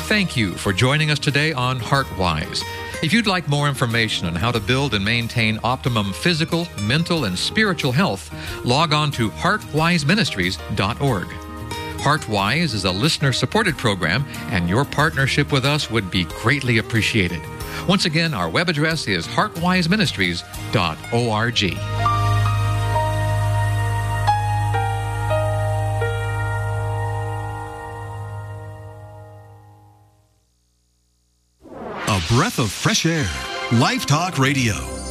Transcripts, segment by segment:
Thank you for joining us today on HeartWise. If you'd like more information on how to build and maintain optimum physical, mental, and spiritual health, log on to heartwiseministries.org. HeartWise is a listener-supported program, and your partnership with us would be greatly appreciated. Once again, our web address is heartwiseministries.org. A breath of fresh air. Life Talk Radio.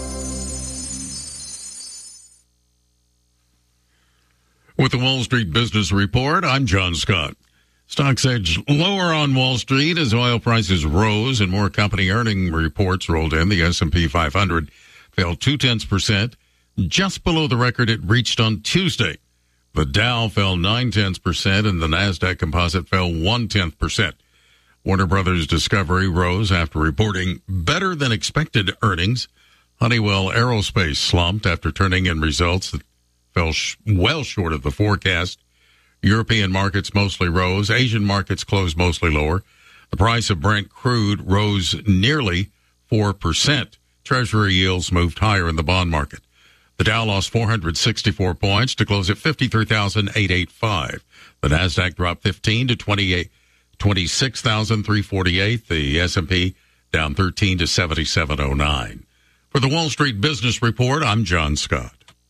With the Wall Street Business Report, I'm John Scott. Stocks edged lower on Wall Street as oil prices rose and more company earning reports rolled in. The S&P 500 fell 0.2%, just below the record it reached on Tuesday. The Dow fell 0.9%, and the Nasdaq Composite fell 0.1%. Warner Brothers Discovery rose after reporting better than expected earnings. Honeywell Aerospace slumped after turning in results that fell well short of the forecast. European markets mostly rose. Asian markets closed mostly lower. The price of Brent crude rose nearly 4%. Treasury yields moved higher in the bond market. The Dow lost 464 points to close at 53,885. The Nasdaq dropped 15 to 26,348. The S&P down 13 to 7709. For the Wall Street Business Report, I'm John Scott.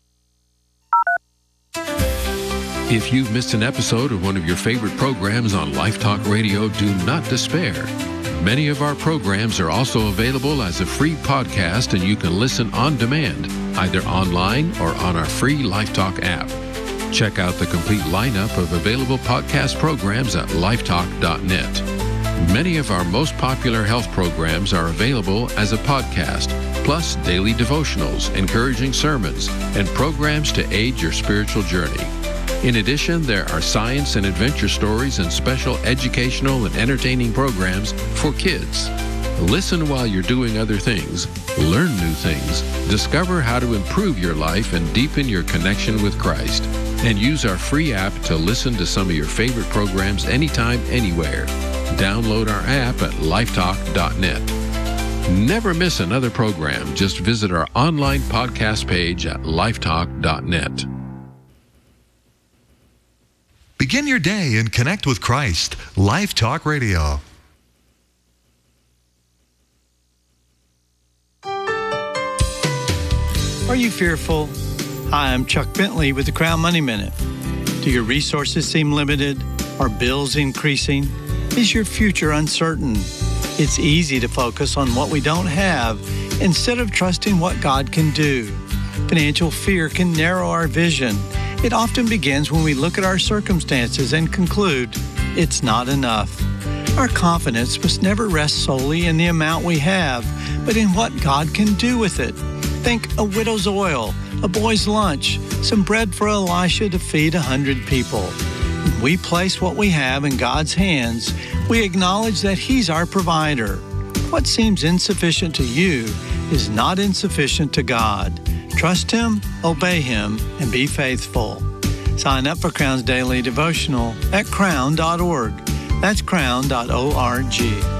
If you've missed an episode of one of your favorite programs on Life Talk Radio, do not despair. Many of our programs are also available as a free podcast, and you can listen on demand, either online or on our free Life Talk app. Check out the complete lineup of available podcast programs at lifetalk.net. Many of our most popular health programs are available as a podcast, plus daily devotionals, encouraging sermons, and programs to aid your spiritual journey. In addition, there are science and adventure stories and special educational and entertaining programs for kids. Listen while you're doing other things, learn new things, discover how to improve your life and deepen your connection with Christ. And use our free app to listen to some of your favorite programs anytime, anywhere. Download our app at lifetalk.net. Never miss another program. Just visit our online podcast page at lifetalk.net. Begin your day and connect with Christ. Life Talk Radio. Are you fearful? Hi, I'm Chuck Bentley with the Crown Money Minute. Do your resources seem limited? Are bills increasing? Is your future uncertain? It's easy to focus on what we don't have instead of trusting what God can do. Financial fear can narrow our vision. It often begins when we look at our circumstances and conclude it's not enough. Our confidence must never rest solely in the amount we have, but in what God can do with it. Think a widow's oil, a boy's lunch, some bread for Elisha to feed 100 people. When we place what we have in God's hands, we acknowledge that He's our provider. What seems insufficient to you is not insufficient to God. Trust Him, obey Him, and be faithful. Sign up for Crown's Daily Devotional at crown.org. That's crown.org.